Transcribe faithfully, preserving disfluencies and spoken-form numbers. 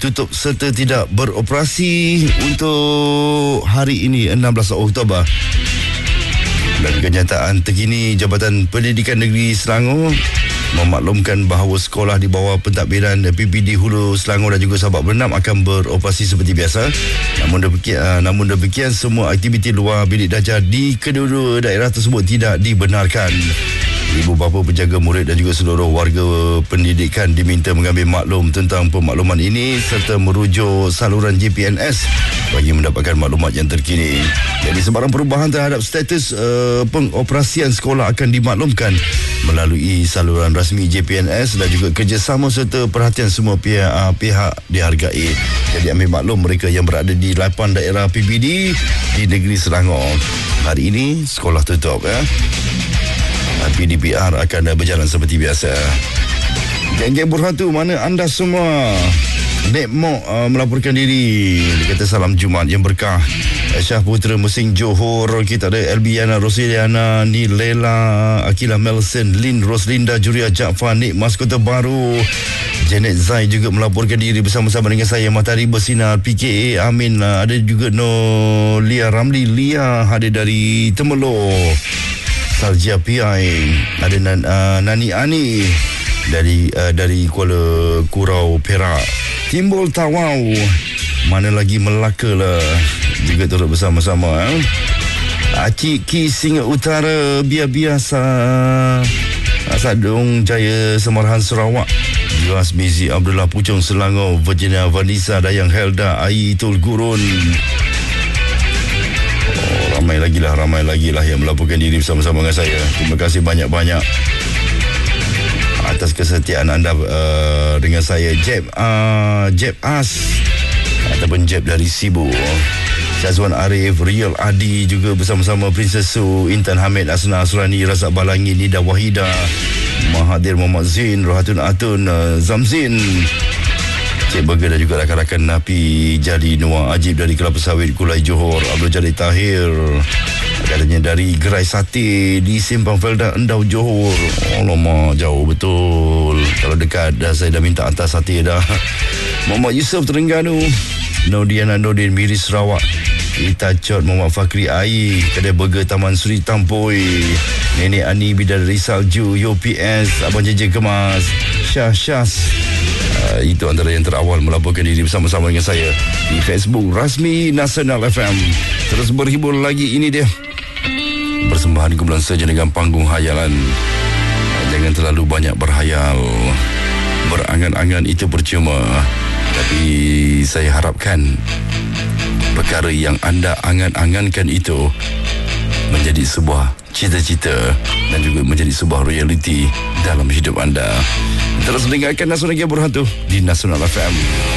tutup serta tidak beroperasi untuk hari ini enam belas Oktober. Dan kenyataan terkini, Jabatan Pendidikan Negeri Selangor memaklumkan bahawa sekolah di bawah pentadbiran P P D Hulu Selangor dan juga Sabak Bernam akan beroperasi seperti biasa. Namun demikian, namun demikian semua aktiviti luar bilik darjah di kedua-dua daerah tersebut tidak dibenarkan. Ibu bapa, penjaga murid dan juga seluruh warga pendidikan diminta mengambil maklum tentang pemakluman ini serta merujuk saluran J P N S bagi mendapatkan maklumat yang terkini. Jadi sebarang perubahan terhadap status uh, pengoperasian sekolah akan dimaklumkan melalui saluran rasmi J P N S dan juga kerjasama serta perhatian semua pihak, uh, pihak dihargai. Jadi ambil maklum mereka yang berada di lapan daerah P P D di negeri Selangor. Hari ini sekolah tutup ya. P D P R akan berjalan seperti biasa. Geng-geng berhantu, mana anda semua? Nek Mok uh, melaporkan diri. Dia kata salam Jumaat yang berkah. Syah Putra Mesing Johor. Kita ada Elbiana Rosiliana, Nilela, Akilah Melson, Lin Roslinda, Juria Jaafar, Nik Mas Kota Baru. Janet Zai juga melaporkan diri bersama-sama dengan saya. Matahari Bersinar, P K A Amin. Ada juga Nolia Ramli Lia, ada dari Temelor. Sarja P I, ada Nan, uh, Nani Ani dari uh, dari Kuala Kurau Perak. Timbul Tawau, mana lagi Melaka lah, juga turut bersama-sama. Eh? Acik Ki Singa Utara, biar biasa. Sadung Jaya Semarahan Sarawak. Juas Mizi Abdullah Pucung Selangor, Virginia Vanessa Dayang Helda Aitul Gurun. Ramai lagi lah, ramai lagi lah yang melaporkan diri bersama-sama dengan saya. Terima kasih banyak-banyak atas kesetiaan anda uh, dengan saya. Jeb uh, Jeb As ataupun Jeb dari Sibu. Syazwan Arif, Riel Adi juga bersama-sama Princess Su, Intan Hamid, Asna Asrani, Razak Balangi, Nida Wahida, Mahathir Muhammad Zain, Rohatun Atun, uh, Zamzin, Cik Burger dan juga rakan-rakan Napi Jadi Noah Ajib dari Kelapa Sawit Kulai Johor, Abdul Jalil Tahir katanya dari Gerai Sate di Simpang Felda Endau Johor. Oh lama, jauh betul. Kalau dekat dah saya dah minta hantar sate dah. Muhammad Yusof Terengganu, Nodiana Nordin Miri Sarawak, Ita Chot Muhammad Fakri Ai, Kedai Burger Taman Suri Tampoi, Nenek Ani Bidadari Salju, Yo P S, Abang Jeje Kemas, Syah Syas. Uh, itu antara yang terawal melaporkan diri bersama-sama dengan saya di Facebook rasmi Nasional F M. Terus berhibur lagi, ini dia persembahan kumpulan saja dengan panggung hayalan. Uh, jangan terlalu banyak berhayal, berangan-angan itu percuma. Tapi saya harapkan perkara yang anda angan-angankan itu menjadi sebuah cita-cita dan juga menjadi sebuah realiti dalam hidup anda. Terus dengarkan Nasional Berhantu di Nasional F M.